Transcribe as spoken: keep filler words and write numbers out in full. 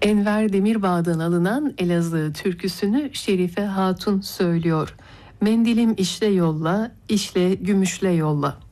Enver Demirbağ'dan alınan Elazığ türküsünü Şerife Hatun söylüyor. Mendilim işle yolla, işle gümüşle yolla.